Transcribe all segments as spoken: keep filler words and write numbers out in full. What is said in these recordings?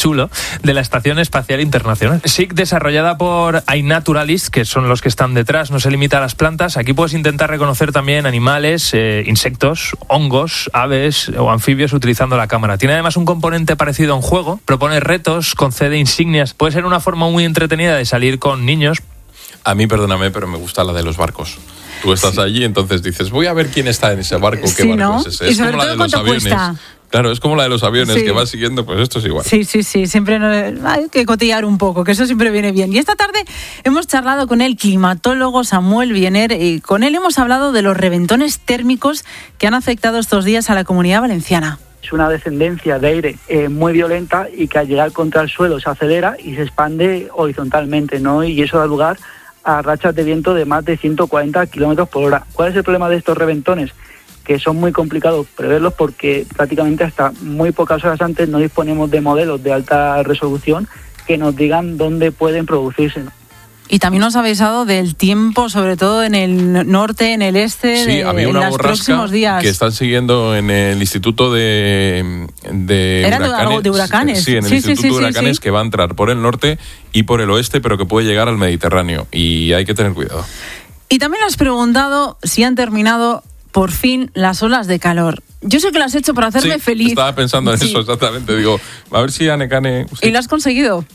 chulo de la Estación Espacial Internacional. S I C, desarrollada por iNaturalist, que son los que están detrás, no se limita a las plantas. Aquí puedes intentar reconocer también animales, eh, insectos, hongos, aves o anfibios utilizando la cámara. Tiene además un componente parecido a un juego, propone retos, concede insignias. Puede ser una forma muy entretenida de salir con niños. A mí, perdóname, pero me gusta la de los barcos. Tú estás sí. allí, entonces dices, voy a ver quién está en ese barco, qué sí, barco ¿no? es ese. Y Es sobre como la todo de los aviones. Cuesta. Claro, es como la de los aviones, sí. que vas siguiendo, pues esto es igual. Sí, sí, sí, siempre no, hay que cotillar un poco, que eso siempre viene bien. Y esta tarde hemos charlado con el climatólogo Samuel Biener y con él hemos hablado de los reventones térmicos que han afectado estos días a la Comunidad Valenciana. Es una descendencia de aire eh, muy violenta y que al llegar contra el suelo se acelera y se expande horizontalmente, ¿no? Y eso da lugar a rachas de viento de más de ciento cuarenta kilómetros por hora. ¿Cuál es el problema de estos reventones? Que son muy complicados preverlos porque prácticamente hasta muy pocas horas antes no disponemos de modelos de alta resolución que nos digan dónde pueden producirse, ¿no? Y también nos habéis hablado del tiempo, sobre todo en el norte, en el este, sí, de, había una en los próximos días. Que están siguiendo en el Instituto de, de ¿Era Huracanes. algo de huracanes? Sí, en el sí, Instituto sí, sí, de Huracanes, sí, sí. que va a entrar por el norte y por el oeste, pero que puede llegar al Mediterráneo. Y hay que tener cuidado. Y también has preguntado si han terminado por fin las olas de calor. Yo sé que lo has hecho para hacerme sí, feliz. Estaba pensando en sí. eso exactamente. Digo, a ver si Anecane... Sí. ¿Y lo has conseguido?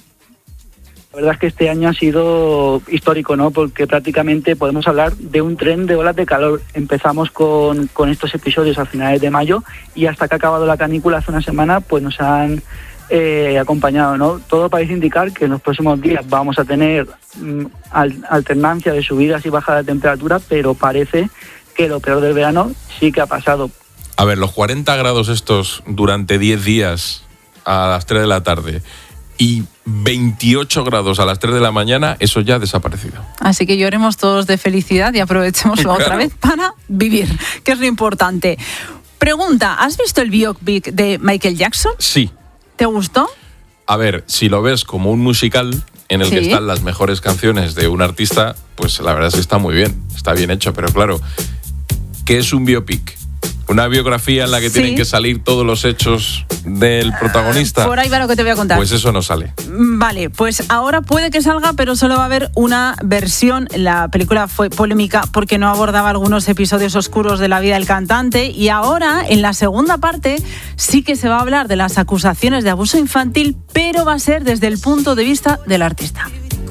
La verdad es que este año ha sido histórico, ¿no? Porque prácticamente podemos hablar de un tren de olas de calor. Empezamos con, con estos episodios a finales de mayo y hasta que ha acabado la canícula hace una semana, pues nos han eh, acompañado, ¿no? Todo parece indicar que en los próximos días vamos a tener mm, al, alternancia de subidas y bajadas de temperatura, pero parece que lo peor del verano sí que ha pasado. A ver, los cuarenta grados estos durante diez días a las tres de la tarde y veintiocho grados a las tres de la mañana, eso ya ha desaparecido. Así que lloremos todos de felicidad y aprovechemos claro. otra vez para vivir, que es lo importante. Pregunta, ¿has visto el biopic de Michael Jackson? Sí. ¿Te gustó? A ver, si lo ves como un musical en el sí. que están las mejores canciones de un artista, pues la verdad es que está muy bien, está bien hecho, pero claro, ¿qué es un biopic? ¿Una biografía en la que sí. tienen que salir todos los hechos del protagonista? Uh, por ahí va lo que te voy a contar. Pues eso no sale. Vale, pues ahora puede que salga, pero solo va a haber una versión. La película fue polémica porque no abordaba algunos episodios oscuros de la vida del cantante y ahora, en la segunda parte, sí que se va a hablar de las acusaciones de abuso infantil, pero va a ser desde el punto de vista del artista.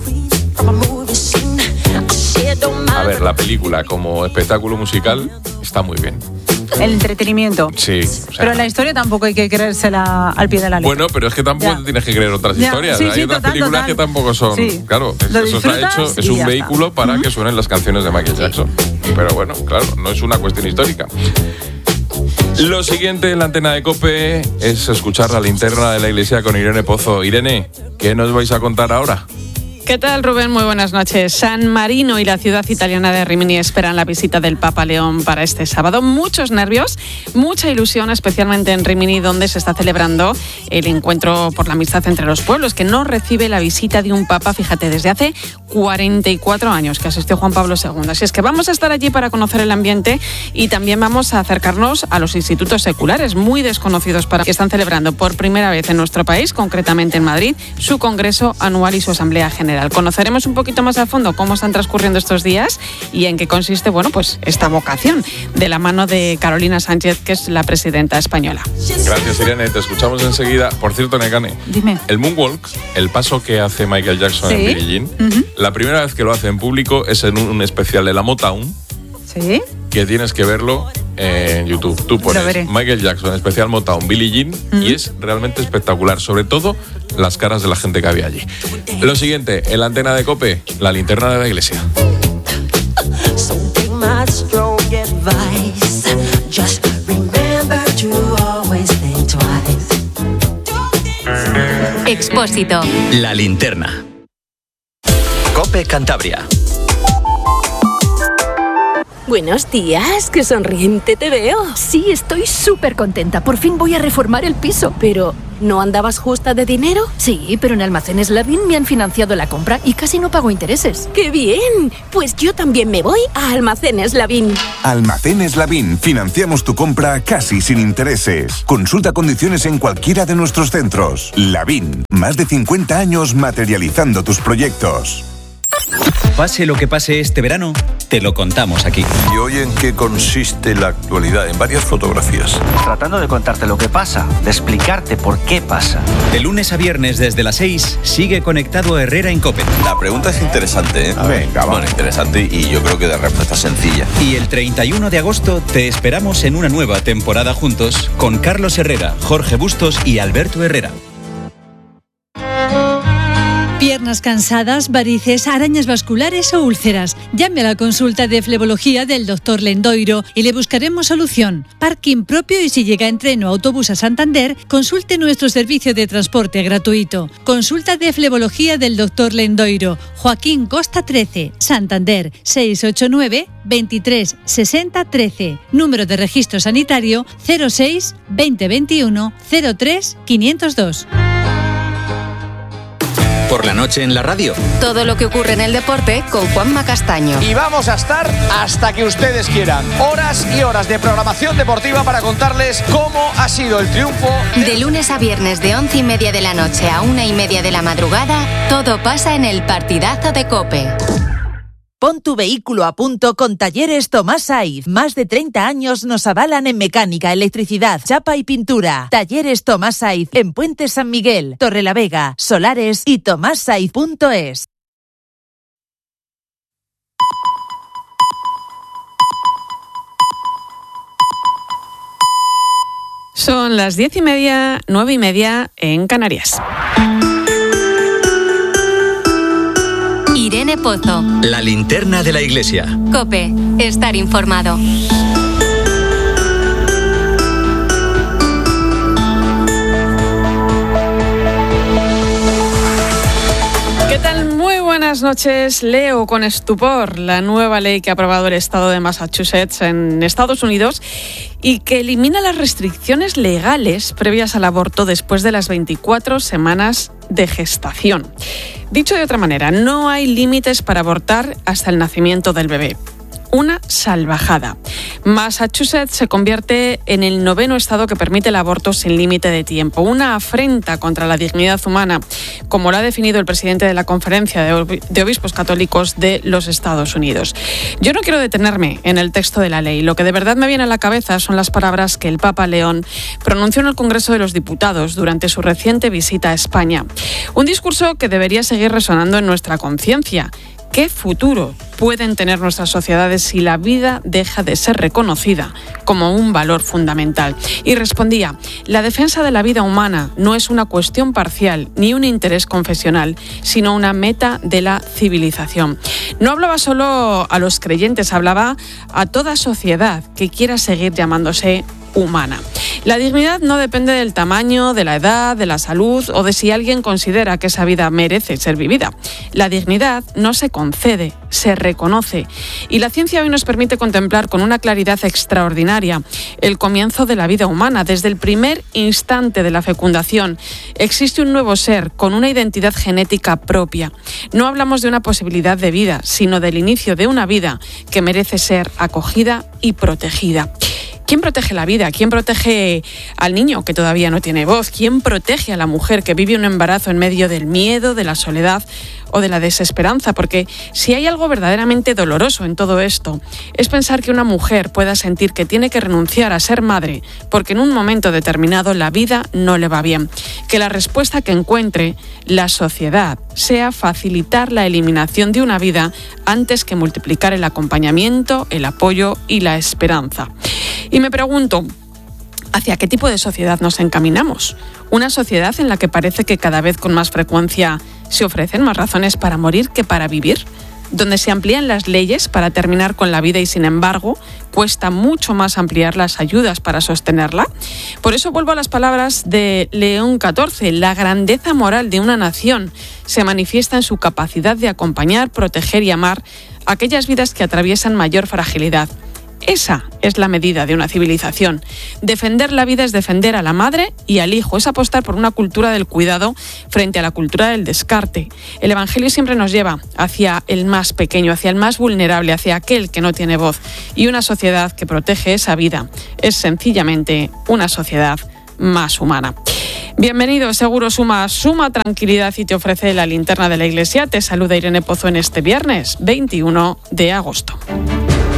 A ver, la película como espectáculo musical está muy bien. El entretenimiento. Sí. O sea, pero la historia tampoco hay que creérsela al pie de la letra. Bueno, pero es que tampoco te tienes que creer otras ya. historias. Sí, hay sí, otras total, películas total. que tampoco son... Sí. Claro, Lo eso está hecho, es un vehículo está. para uh-huh. que suenen las canciones de Michael Jackson. Pero bueno, claro, no es una cuestión histórica. Lo siguiente en la antena de COPE es escuchar la linterna de la iglesia con Irene Pozo. Irene, ¿qué nos vais a contar ahora? ¿Qué tal, Rubén? Muy buenas noches. San Marino y la ciudad italiana de Rimini esperan la visita del Papa León para este sábado. Muchos nervios, mucha ilusión, especialmente en Rimini, donde se está celebrando el encuentro por la amistad entre los pueblos, que no recibe la visita de un Papa, fíjate, desde hace cuarenta y cuatro años que asistió Juan Pablo segundo. Así es que vamos a estar allí para conocer el ambiente y también vamos a acercarnos a los institutos seculares, muy desconocidos para que están celebrando por primera vez en nuestro país, concretamente en Madrid, su congreso anual y su asamblea general. Conoceremos un poquito más a fondo cómo están transcurriendo estos días y en qué consiste, bueno, pues esta vocación de la mano de Carolina Sánchez, que es la presidenta española. Gracias, Irene. Te escuchamos enseguida. Por cierto, Nekane, dime. El moonwalk, el paso que hace Michael Jackson ¿sí? en Billie Jean, uh-huh. la primera vez que lo hace en público es en un especial de la Motown. ¿Sí? Que tienes que verlo en YouTube. Tú pones Michael Jackson, especial Motown, Billie Jean, uh-huh. y es realmente espectacular. Sobre todo las caras de la gente que había allí. Lo siguiente, en la antena de COPE, la linterna de la iglesia. Expósito. La linterna. COPE Cantabria. Buenos días, qué sonriente te veo. Sí, estoy súper contenta. Por fin voy a reformar el piso. Pero, ¿no andabas justa de dinero? Sí, pero en Almacenes Lavín me han financiado la compra y casi no pago intereses. ¡Qué bien! Pues yo también me voy a Almacenes Lavín. Almacenes Lavín. Financiamos tu compra casi sin intereses. Consulta condiciones en cualquiera de nuestros centros. Lavín. Más de cincuenta años materializando tus proyectos. Pase lo que pase este verano, te lo contamos aquí. ¿Y hoy en qué consiste la actualidad? En varias fotografías. Tratando de contarte lo que pasa, de explicarte por qué pasa. De lunes a viernes desde las seis, sigue conectado Herrera en COPE. La pregunta es interesante, ¿eh? Venga, bueno, interesante y yo creo que de respuesta sencilla. Y el treinta y uno de agosto te esperamos en una nueva temporada juntos con Carlos Herrera, Jorge Bustos y Alberto Herrera. Piernas cansadas, varices, arañas vasculares o úlceras. Llame a la consulta de flebología del doctor Lendoiro y le buscaremos solución. Parking propio y si llega en tren o autobús a Santander, consulte nuestro servicio de transporte gratuito. Consulta de flebología del doctor Lendoiro. Joaquín Costa trece, Santander, seis ocho nueve, veintitrés, sesenta, trece. Número de registro sanitario cero seis, veinte veintiuno, cero tres, quinientos dos. Por la noche en la radio. Todo lo que ocurre en el deporte con Juanma Castaño. Y vamos a estar hasta que ustedes quieran. Horas y horas de programación deportiva para contarles cómo ha sido el triunfo. De lunes a viernes de once y media de la noche a una y media de la madrugada, todo pasa en el partidazo de COPE. Pon tu vehículo a punto con Talleres Tomás Saiz. Más de treinta años nos avalan en mecánica, electricidad, chapa y pintura. Talleres Tomás Saiz en Puente San Miguel, Torrelavega, Solares y tomás saiz punto es. Son las diez y media, nueve y media en Canarias. Irene Pozo. La linterna de la iglesia. COPE. Estar informado. ¿Qué tal? Muy buenas noches. Leo con estupor la nueva ley que ha aprobado el estado de Massachusetts en Estados Unidos y que elimina las restricciones legales previas al aborto después de las veinticuatro semanas de gestación. Dicho de otra manera, no hay límites para abortar hasta el nacimiento del bebé. Una salvajada. Massachusetts se convierte en el noveno estado que permite el aborto sin límite de tiempo. Una afrenta contra la dignidad humana, como lo ha definido el presidente de la Conferencia de Obispos Católicos de los Estados Unidos. Yo no quiero detenerme en el texto de la ley. Lo que de verdad me viene a la cabeza son las palabras que el Papa León pronunció en el Congreso de los Diputados durante su reciente visita a España. Un discurso que debería seguir resonando en nuestra conciencia. ¿Qué futuro pueden tener nuestras sociedades si la vida deja de ser reconocida como un valor fundamental? Y respondía, la defensa de la vida humana no es una cuestión parcial ni un interés confesional, sino una meta de la civilización. No hablaba solo a los creyentes, hablaba a toda sociedad que quiera seguir llamándose humana. La dignidad no depende del tamaño, de la edad, de la salud o de si alguien considera que esa vida merece ser vivida. La dignidad no se concede, se reconoce. Y la ciencia hoy nos permite contemplar con una claridad extraordinaria el comienzo de la vida humana. Desde el primer instante de la fecundación existe un nuevo ser con una identidad genética propia. No hablamos de una posibilidad de vida, sino del inicio de una vida que merece ser acogida y protegida. ¿Quién protege la vida? ¿Quién protege al niño que todavía no tiene voz? ¿Quién protege a la mujer que vive un embarazo en medio del miedo, de la soledad o de la desesperanza? Porque si hay algo verdaderamente doloroso en todo esto, es pensar que una mujer pueda sentir que tiene que renunciar a ser madre porque en un momento determinado la vida no le va bien. Que la respuesta que encuentre la sociedad sea facilitar la eliminación de una vida antes que multiplicar el acompañamiento, el apoyo y la esperanza. Y me pregunto, ¿hacia qué tipo de sociedad nos encaminamos? ¿Una sociedad en la que parece que cada vez con más frecuencia se ofrecen más razones para morir que para vivir? ¿Donde se amplían las leyes para terminar con la vida y, sin embargo, cuesta mucho más ampliar las ayudas para sostenerla? Por eso vuelvo a las palabras de León catorce. La grandeza moral de una nación se manifiesta en su capacidad de acompañar, proteger y amar aquellas vidas que atraviesan mayor fragilidad. Esa es la medida de una civilización. Defender la vida es defender a la madre y al hijo, es apostar por una cultura del cuidado frente a la cultura del descarte. El Evangelio siempre nos lleva hacia el más pequeño, hacia el más vulnerable, hacia aquel que no tiene voz. Y una sociedad que protege esa vida es sencillamente una sociedad más humana. Bienvenido, Seguro Suma, suma tranquilidad y te ofrece la linterna de la Iglesia. Te saluda Irene Pozo en este viernes veintiuno de agosto.